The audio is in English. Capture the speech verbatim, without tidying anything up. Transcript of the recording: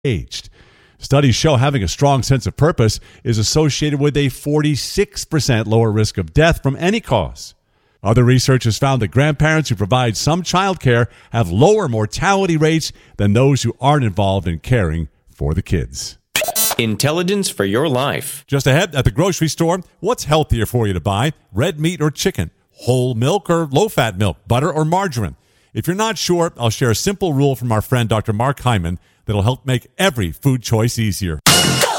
aged. Studies show having a strong sense of purpose is associated with a forty-six percent lower risk of death from any cause. Other research has found that grandparents who provide some child care have lower mortality rates than those who aren't involved in caring for the kids. Intelligence for your life. Just ahead at the grocery store, what's healthier for you to buy? Red meat or chicken? Whole milk or low-fat milk? Butter or margarine? If you're not sure, I'll share a simple rule from our friend Doctor Mark Hyman that'll help make every food choice easier.